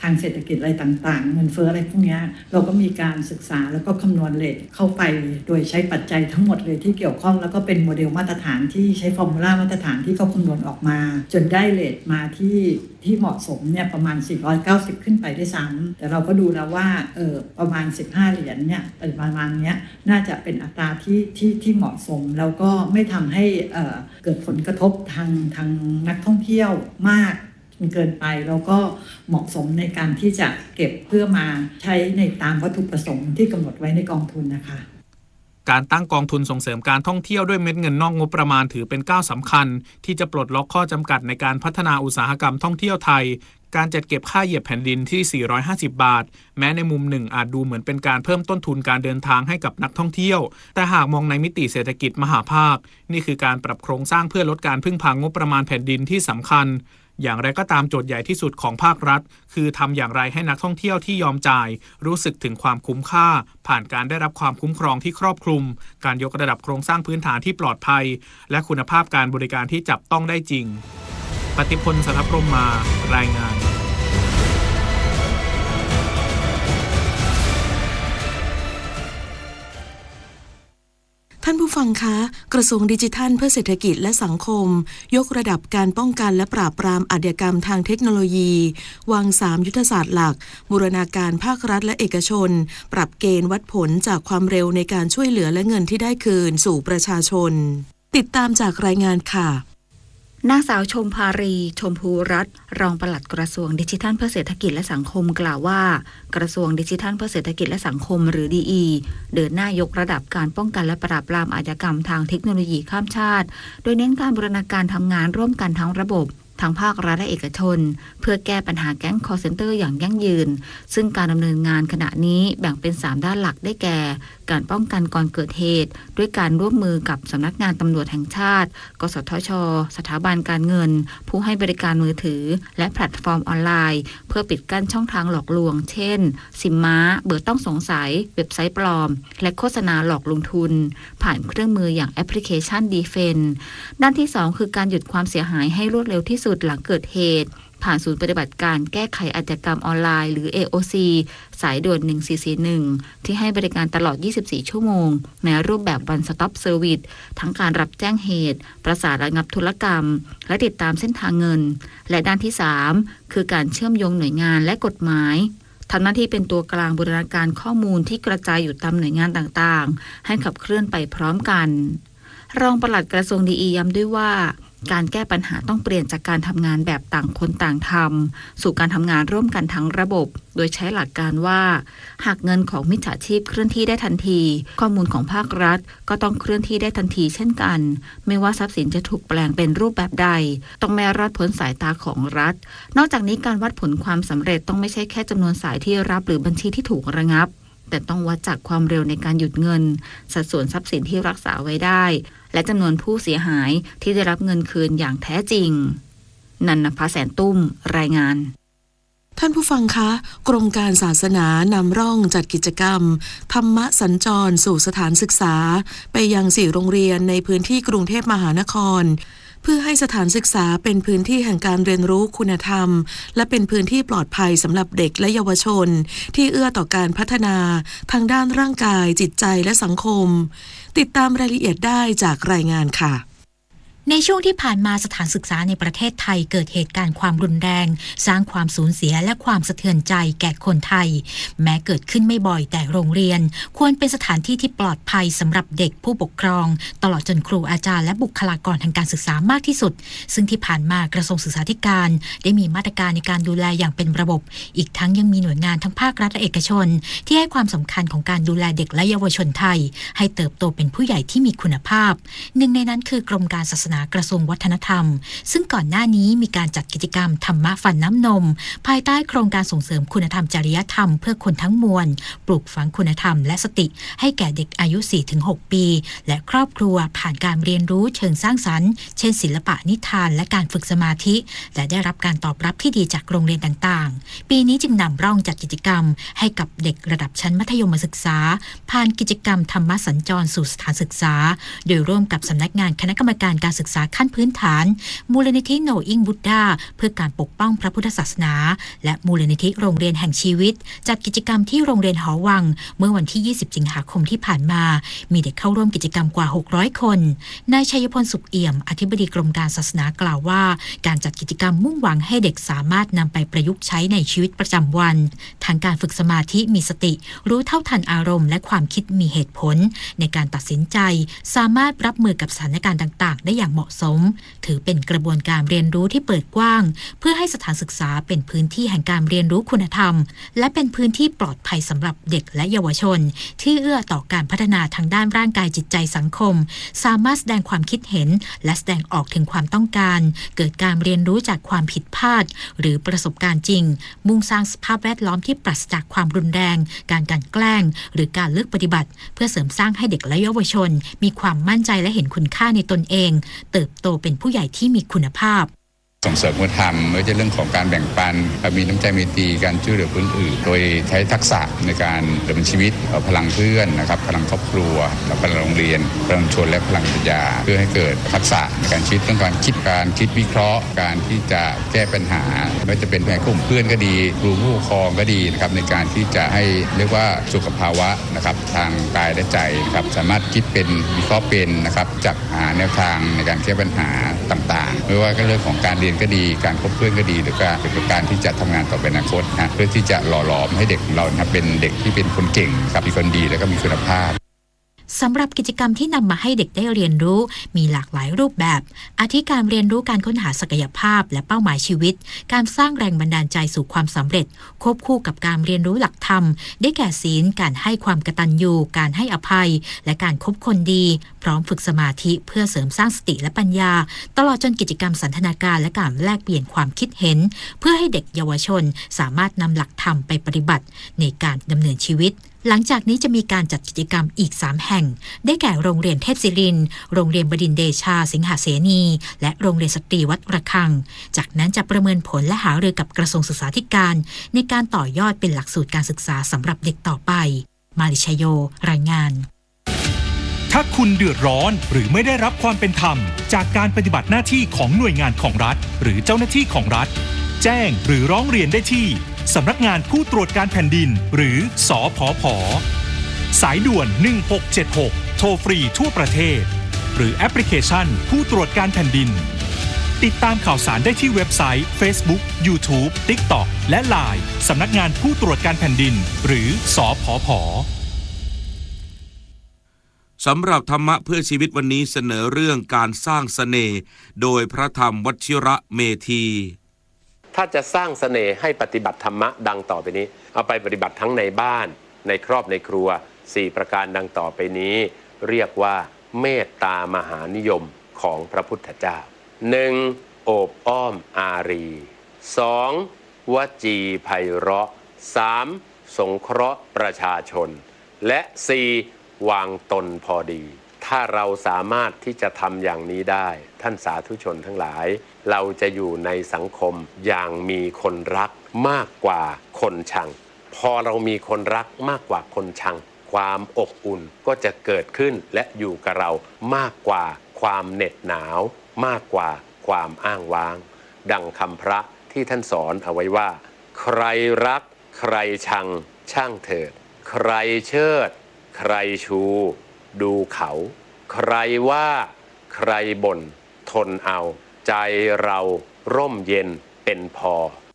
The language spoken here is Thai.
างเศรษฐกิจอะไรต่างๆเงินเฟ้ออะไรพวกนี้เราก็มีการศึกษาแล้วก็คำนวณเรทเข้าไปโดยใช้ปัจจัยทั้งหมดเลยที่เกี่ยวข้องแล้วก็เป็นโมเดลมาตรฐานที่ใช้ฟอร์มูลามาตรฐานที่เขาคำนวณออกมาจนได้เรทมาที่เหมาะสมเนี่ยประมาณ490ขึ้นไปได้ซ้ำแต่เราก็ดูแล้วว่าประมาณ15เหรียญเนี่ยประมาณเนี้ยน่าจะเป็นอัตราที่เหมาะสมแล้วก็ไม่ทำให้เกิดผลกระทบทางนักท่องเที่ยวมากเกินไปแล้วก็เหมาะสมในการที่จะเก็บเพื่อมาใช้ในตามวัตถุประสงค์ที่กำหนดไว้ในกองทุนนะคะการตั้งกองทุนส่งเสริมการท่องเที่ยวด้วยเม็ดเงินนอกงบประมาณถือเป็นก้าวสำคัญที่จะปลดล็อกข้อจำกัดในการพัฒนาอุตสาหกรรมท่องเที่ยวไทยการจัดเก็บค่าเหยียบแผ่นดินที่450 บาทแม้ในมุมหนึ่งอาจดูเหมือนเป็นการเพิ่มต้นทุนการเดินทางให้กับนักท่องเที่ยวแต่หากมองในมิติเศรษฐกิจมหาภาคนี่คือการปรับโครงสร้างเพื่อลดการพึ่งพางบประมาณแผ่นดินที่สำคัญอย่างไรก็ตามโจทย์ใหญ่ที่สุดของภาครัฐคือทำอย่างไรให้นักท่องเที่ยวที่ยอมจ่ายรู้สึกถึงความคุ้มค่าผ่านการได้รับความคุ้มครองที่ครอบคลุมการยกระดับโครงสร้างพื้นฐานที่ปลอดภัยและคุณภาพการบริการที่จับต้องได้จริงปฏิพล สัทธพรหมารายงานท่านผู้ฟังคะกระทรวงดิจิทัลเพื่อเศรษฐกิจและสังคมยกระดับการป้องกันและปราบปรามอาชญากรรมทางเทคโนโลยีวาง3ยุทธศาสตร์หลักบูรณาการภาครัฐและเอกชนปรับเกณฑ์วัดผลจากความเร็วในการช่วยเหลือและเงินที่ได้คืนสู่ประชาชนติดตามจากรายงานค่ะนางสาวชมภารีชมพูรัตน์รองปลัดกระทรวงดิจิทัลเพื่อเศรษฐกิจและสังคมกล่าวว่ากระทรวงดิจิทัลเพื่อเศรษฐกิจและสังคมหรือ DE เดินหน้ายกระดับการป้องกันและปราบปรามอาชญากรรมทางเทคโนโลยีข้ามชาติโดยเน้นการบูรณาการทำงานร่วมกันทั้งระบบทั้งภาครัฐและเอกชนเพื่อแก้ปัญหาแก๊ง call center อย่างยั่งยืนซึ่งการดำเนินงานขณะนี้แบ่งเป็น3ด้านหลักได้แก่การป้องกันก่อนเกิดเหตุด้วยการร่วมมือกับสำนักงานตำรวจแห่งชาติกสทช.สถาบันการเงินผู้ให้บริการมือถือและแพลตฟอร์มออนไลน์เพื่อปิดกั้นช่องทางหลอกลวงเช่นซิมม้าเบอร์ต้องสงสัยเว็บไซต์ปลอมและโฆษณาหลอกลงทุนผ่านเครื่องมืออย่างแอปพลิเคชัน Defend ด้านที่2คือการหยุดความเสียหายให้รวดเร็วที่สุดหลังเกิดเหตุผ่านศูนย์ปฏิบัติการแก้ไขอาชญากรรมออนไลน์หรือ AOC สายด่วน1441ที่ให้บริการตลอด24ชั่วโมงในรูปแบบ One Stop Service ทั้งการรับแจ้งเหตุประสานระงับธุรกรรมและติดตามเส้นทางเงินและด้านที่3คือการเชื่อมโยงหน่วยงานและกฎหมายทำหน้าที่เป็นตัวกลางบูรณาการข้อมูลที่กระจายอยู่ตามหน่วยงานต่างๆให้ขับเคลื่อนไปพร้อมกันรองปลัดกระทรวงดีย้ำด้วยว่าการแก้ปัญหาต้องเปลี่ยนจากการทำงานแบบต่างคนต่างทำสู่การทำงานร่วมกันทั้งระบบโดยใช้หลักการว่าหากเงินของมิจฉาชีพเคลื่อนที่ได้ทันทีข้อมูลของภาครัฐก็ต้องเคลื่อนที่ได้ทันทีเช่นกันไม่ว่าทรัพย์สินจะถูกแปลงเป็นรูปแบบใดต้องไม่รอดพ้นสายตาของรัฐนอกจากนี้การวัดผลความสำเร็จต้องไม่ใช่แค่จำนวนสายที่รับหรือบัญชีที่ถูกระงับแต่ต้องวัดจากความเร็วในการหยุดเงินสัดส่วนทรัพย์สินที่รักษาไว้ได้และจำนวนผู้เสียหายที่ได้รับเงินคืนอย่างแท้จริงนันนภาแสนตุ้มรายงานท่านผู้ฟังคะกรมการศาสนานำร่องจัดกิจกรรมธรรมสัญจรสู่สถานศึกษาไปยัง4โรงเรียนในพื้นที่กรุงเทพมหานครเพื่อให้สถานศึกษาเป็นพื้นที่แห่งการเรียนรู้คุณธรรมและเป็นพื้นที่ปลอดภัยสำหรับเด็กและเยาวชนที่เอื้อต่อการพัฒนาทางด้านร่างกายจิตใจและสังคมติดตามรายละเอียดได้จากรายงานค่ะในช่วงที่ผ่านมาสถานศึกษาในประเทศไทยเกิดเหตุการณ์ความรุนแรงสร้างความสูญเสียและความสะเทือนใจแก่คนไทยแม้เกิดขึ้นไม่บ่อยแต่โรงเรียนควรเป็นสถานที่ที่ปลอดภัยสำหรับเด็กผู้ปกครองตลอดจนครูอาจารย์และบุคลากรทางการศึกษามากที่สุดซึ่งที่ผ่านมากระทรวงศึกษาธิการได้มีมาตรการในการดูแลอย่างเป็นระบบอีกทั้งยังมีหน่วยงานทั้งภาครัฐและเอกชนที่ให้ความสำคัญของการดูแลเด็กและเยาวชนไทยให้เติบโตเป็นผู้ใหญ่ที่มีคุณภาพหนึ่งในนั้นคือกรมการศาสนากระทรวงวัฒนธรรมซึ่งก่อนหน้านี้มีการจัดกิจกรรมธรรมะฟันน้ำนมภายใต้โครงการส่งเสริมคุณธรรมจริยธรรมเพื่อคนทั้งมวลปลูกฝังคุณธรรมและสติให้แก่เด็กอายุ 4-6 ปีและครอบครัวผ่านการเรียนรู้เชิงสร้างสรรค์เช่นศิลปะนิทานและการฝึกสมาธิและได้รับการตอบรับที่ดีจากโรงเรียนต่างๆปีนี้จึงนำร่องจัดกิจกรรมให้กับเด็กระดับชั้นมัธยมศึกษาผ่านกิจกรรมธรรมะสัญจรสู่สถานศึกษาโดยร่วมกับสำนักงานคณะกรรมการการศึกกษาขั้นพื้นฐานมูลนิธิ Knowing Buddha เพื่อการปกป้องพระพุทธศาสนาและมูลนิธิโรงเรียนแห่งชีวิตจัดกิจกรรมที่โรงเรียนหอวังเมื่อวันที่ 20 สิงหาคมที่ผ่านมามีเด็กเข้าร่วมกิจกรรมกว่า 600 คนนายชัยพลสุขเอี่ยมอธิบดีกรมการศาสนากล่าวว่าการจัดกิจกรรมมุ่งหวังให้เด็กสามารถนำไปประยุกต์ใช้ในชีวิตประจำวันทางการฝึกสมาธิมีสติรู้เท่าทันอารมณ์และความคิดมีเหตุผลในการตัดสินใจสามารถรับมือกับสถานการณ์ต่างๆได้อย่างเหมาะสมถือเป็นกระบวนการเรียนรู้ที่เปิดกว้างเพื่อให้สถานศึกษาเป็นพื้นที่แห่งการเรียนรู้คุณธรรมและเป็นพื้นที่ปลอดภัยสำหรับเด็กและเยาวชนที่เอื้อต่อการพัฒนาทางด้านร่างกายจิตใจสังคมสามารถแสดงความคิดเห็นและแสดงออกถึงความต้องการเกิดการเรียนรู้จากความผิดพลาดหรือประสบการณ์จริงมุ่งสร้างสภาพแวดล้อมที่ปราศจากความรุนแรงการกลั่นแกล้งหรือการเลือกปฏิบัติเพื่อเสริมสร้างให้เด็กและเยาวชนมีความมั่นใจและเห็นคุณค่าในตนเองเติบโตเป็นผู้ใหญ่ที่มีคุณภาพส่งเสริมคุณธรรมไม่ว่าจะเรื่องของการแบ่งปันมีน้ำใจเมตตาการช่วยเหลือคนอื่นโดยใช้ทักษะในการดำเนินชีวิตพลังเพื่อนนะครับพลังครอบครัวพลังโรงเรียนพลังชนและพลังปัญญาเพื่อให้เกิดทักษะในการชีวิตต้องการคิดวิเคราะห์การที่จะแก้ปัญหาไม่ว่าจะเป็นกลุ่มเพื่อนก็ดีครูผู้ปกครองก็ดีนะครับในการที่จะให้เรียกว่าสุขภาวะนะครับทางกายและใจนะครับสามารถคิดเป็นวิเคราะห์เป็นนะครับจัดหาแนวทางในการแก้ปัญหาต่างๆไม่ว่าเรื่องของการเรียนก็ดีการคบเพื่อนก็ดีหรือการที่จะทำงานต่อไปในอนาคตเพื่อที่จะหล่อหลอมให้เด็กเราเป็นเด็กที่เป็นคนเก่งครับเป็นคนดีแล้วก็มีคุณภาพสำหรับกิจกรรมที่นำมาให้เด็กได้เรียนรู้มีหลากหลายรูปแบบอาทิการเรียนรู้การค้นหาศักยภาพและเป้าหมายชีวิตการสร้างแรงบันดาลใจสู่ความสำเร็จควบคู่กับการเรียนรู้หลักธรรมได้แก่ศีลการให้ความกตัญญูการให้อภัยและการคบคนดีพร้อมฝึกสมาธิเพื่อเสริมสร้างสติและปัญญาตลอดจนกิจกรรมสันทนาการและการแลกเปลี่ยนความคิดเห็นเพื่อให้เด็กเยาวชนสามารถนำหลักธรรมไปปฏิบัติในการดำเนินชีวิตหลังจากนี้จะมีการจัดกิจกรรมอีก3แห่งได้แก่โรงเรียนเทพศิรินทร์โรงเรียนบดินทร์เดชาสิงหเสนีและโรงเรียนสตรีวัดระฆังจากนั้นจะประเมินผลและหารือกับกระทรวงศึกษาธิการในการต่อยอดเป็นหลักสูตรการศึกษาสำหรับเด็กต่อไปมาลิชโยรายงานถ้าคุณเดือดร้อนหรือไม่ได้รับความเป็นธรรมจากการปฏิบัติหน้าที่ของหน่วยงานของรัฐหรือเจ้าหน้าที่ของรัฐแจ้งหรือร้องเรียนได้ที่สำนักงานผู้ตรวจการแผ่นดินหรือสผผ.สายด่วน1676โทรฟรีทั่วประเทศหรือแอปพลิเคชันผู้ตรวจการแผ่นดินติดตามข่าวสารได้ที่เว็บไซต์ Facebook YouTube TikTok และ LINE สำนักงานผู้ตรวจการแผ่นดินหรือสผผ. สำหรับธรรมะเพื่อชีวิตวันนี้เสนอเรื่องการสร้างเสน่ห์โดยพระธรรมวชิระเมธีถ้าจะสร้างเสน่ห์ให้ปฏิบัติธรรมะดังต่อไปนี้เอาไปปฏิบัติทั้งในบ้านในครอบในครัว4ประการดังต่อไปนี้เรียกว่าเมตตามหานิยมของพระพุทธเจ้า 1. โอบอ้อมอารี 2. วจีไพเราะ 3. สงเคราะห์ประชาชนและ 4. วางตนพอดีถ้าเราสามารถที่จะทำอย่างนี้ได้ท่านสาธุชนทั้งหลายเราจะอยู่ในสังคมอย่างมีคนรักมากกว่าคนชังพอเรามีคนรักมากกว่าคนชังความอบอุ่นก็จะเกิดขึ้นและอยู่กับเรามากกว่าความเหน็ดหนาวมากกว่าความอ้างว้างดังคำพระที่ท่านสอนเอาไว้ว่าใครรักใครชังช่างเถิดใครเชิดใครชูดูเขาใครว่าใครบ่นทนเอาใจเราร่มเย็นเป็นพอ